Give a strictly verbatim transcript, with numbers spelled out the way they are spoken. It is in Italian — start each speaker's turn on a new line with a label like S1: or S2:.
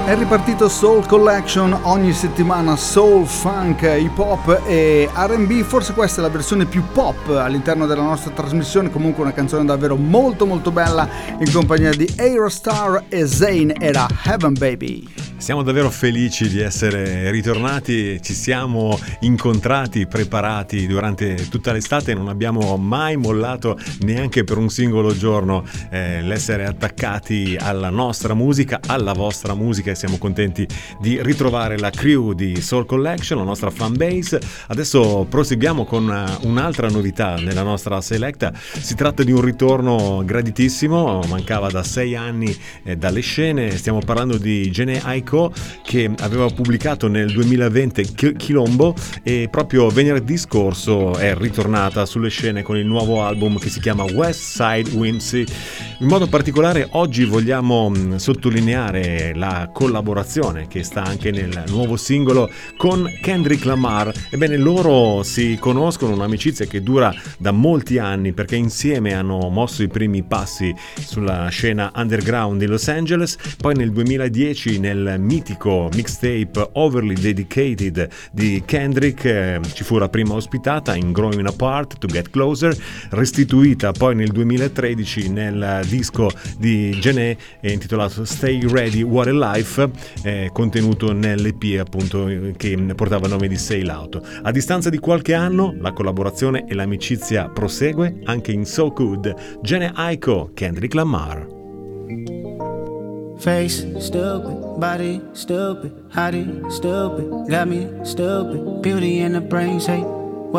S1: È ripartito Soul Collection, ogni settimana soul, funk, hip hop e R and B. Forse questa è la versione più pop all'interno della nostra trasmissione, comunque una canzone davvero molto molto bella in compagnia di Aerostar e Zayn, era Heaven Baby.
S2: Siamo davvero felici di essere ritornati, ci siamo incontrati, preparati durante tutta l'estate, non abbiamo mai mollato neanche per un singolo giorno eh, l'essere attaccati alla nostra musica, alla vostra musica, e siamo contenti di ritrovare la crew di Soul Collection, la nostra fan base. Adesso proseguiamo con un'altra novità nella nostra selecta, si tratta di un ritorno graditissimo, mancava da sei anni eh, dalle scene, stiamo parlando di Jhené Aiko, che aveva pubblicato nel duemilaventi Chilombo e proprio venerdì scorso è ritornata sulle scene con il nuovo album che si chiama West Side Whimsy. In modo particolare oggi vogliamo sottolineare la collaborazione che sta anche nel nuovo singolo con Kendrick Lamar. Ebbene, loro si conoscono, un'amicizia che dura da molti anni perché insieme hanno mosso i primi passi sulla scena underground di Los Angeles, poi nel duemiladieci nel mitico mixtape Overly Dedicated di Kendrick eh, ci fu la prima ospitata in Growing Apart to Get Closer, restituita poi nel duemilatredici nel disco di Jhené intitolato Stay Ready What a Life, eh, contenuto nell'E P appunto che portava il nome di Sail Out. A distanza di qualche anno la collaborazione e l'amicizia prosegue anche in So Good. Jhené Aiko, Kendrick Lamar.
S3: Face stupid, body stupid, hottie stupid, got me stupid, beauty in the brain, say